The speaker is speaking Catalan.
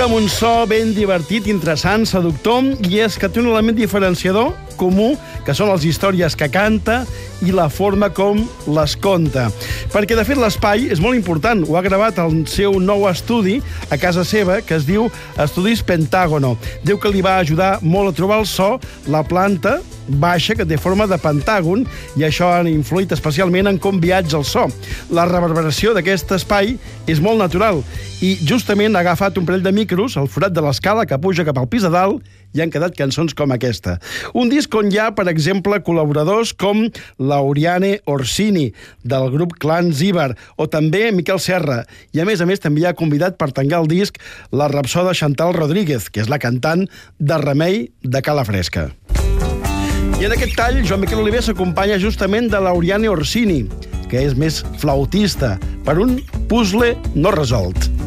Amb un so ben divertit, interessant, seductor, i és que té un element diferenciador comú, que són les històries que canta i la forma com les conta. Perquè, de fet, l'espai és molt important. Ho ha gravat al seu nou estudi a casa seva, que es diu Estudis Pentàgono. Diu que li va ajudar molt a trobar el so, la planta baixa, que té forma de pentàgon, i això ha influït especialment en com viatja el so. La reverberació d'aquest espai és molt natural, i justament ha agafat un parell de micros al forat de l'escala que puja cap al pis de dalt, i han quedat cançons com aquesta. Un disc on hi ha, per exemple, col·laboradors com l'Auriane Orsini, del grup Clan Zíbar, o també Miquel Serra. I, a més, també hi ha convidat per tancar el disc la rapsoda Chantal Rodríguez, que és la cantant de Remei de Cala Fresca. I en aquest tall, Joan Miquel Oliver s'acompanya justament de l'Auriane Orsini, que és més flautista, per un puzzle no resolt.